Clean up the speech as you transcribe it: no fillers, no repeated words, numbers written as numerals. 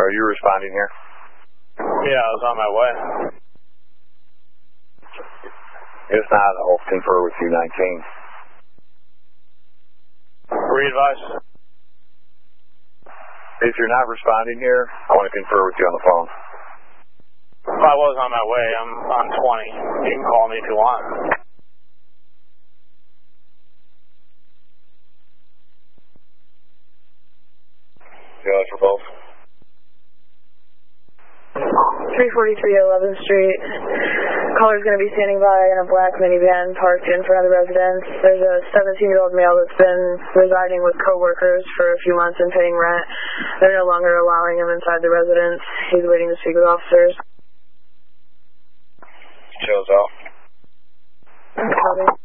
Are you responding here? Yeah, I was on my way. If not, I'll confer with you 19. Re-advise. If you're not responding here, I want to confer with you on the phone. I was on my way. I'm on 20. You can call me if you want. Yeah, for both. 343 11th Street. Caller's going to be standing by in a black minivan parked in front of the residence. There's a 17-year-old male that's been residing with coworkers for a few months and paying rent. They're no longer allowing him inside the residence. He's waiting to speak with officers. Shows out. Copy.